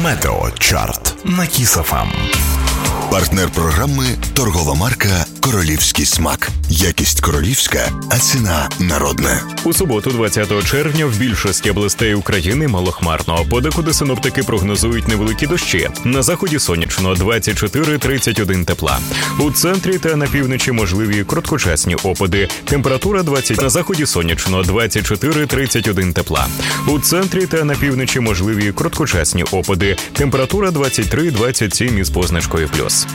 Метеочарт на Kiss FM. Партнер програми – торгова марка «Королівський смак». Якість королівська, а ціна народна. У суботу, 20 червня, в більшості областей України малохмарно. Подекуди синоптики прогнозують невеликі дощі. На заході сонячно, 24-31 тепла. У центрі та на півночі можливі короткочасні опади. Температура 20. На заході сонячно, 24-31 тепла. У центрі та на півночі можливі короткочасні опади. Температура 23-27 із позначкою плюс.